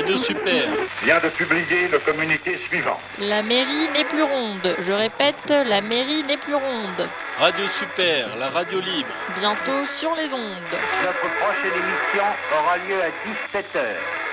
Radio Super vient de publier le communiqué suivant. La mairie n'est plus ronde. Je répète, la mairie n'est plus ronde. Radio Super, la radio libre. Bientôt sur les ondes. Notre prochaine émission aura lieu à 17h.